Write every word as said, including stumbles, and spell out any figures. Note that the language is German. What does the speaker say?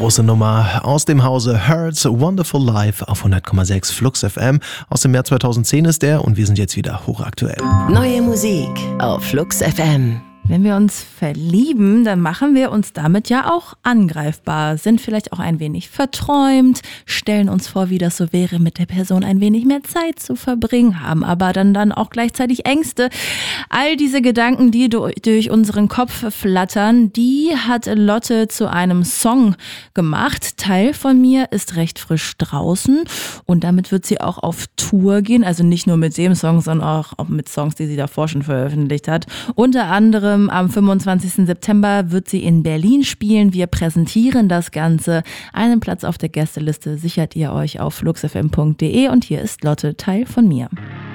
große Nummer aus dem Hause Hurts, Wonderful Life auf hundert Komma sechs Flux F M. Aus dem Jahr zweitausendzehn ist der und wir sind jetzt wieder hochaktuell. Neue Musik auf Flux F M. Wenn wir uns verlieben, dann machen wir uns damit ja auch angreifbar, sind vielleicht auch ein wenig verträumt, stellen uns vor, wie das so wäre, mit der Person ein wenig mehr Zeit zu verbringen, haben aber dann, dann auch gleichzeitig Ängste. All diese Gedanken, die durch unseren Kopf flattern, die hat Lotte zu einem Song gemacht. Teil von mir ist recht frisch draußen und damit wird sie auch auf Tour gehen, also nicht nur mit dem Song, sondern auch mit Songs, die sie davor schon veröffentlicht hat. Unter anderem am fünfundzwanzigsten September wird sie in Berlin spielen. Wir präsentieren das Ganze. Einen Platz auf der Gästeliste sichert ihr euch auf flux f m punkt d e und hier ist Lotte, Teil von mir.